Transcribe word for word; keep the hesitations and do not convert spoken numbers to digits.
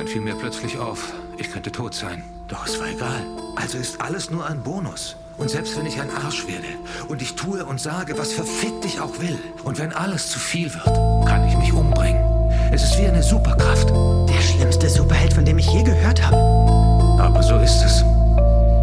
fiel mir plötzlich auf, ich könnte tot sein. Doch es war egal. Also ist alles nur ein Bonus. Und selbst wenn ich ein Arsch werde und ich tue und sage, was verfickt ich auch will, und wenn alles zu viel wird, kann ich mich umbringen. Es ist wie eine Superkraft. Der schlimmste Superheld, von dem ich je gehört habe. Aber so ist es.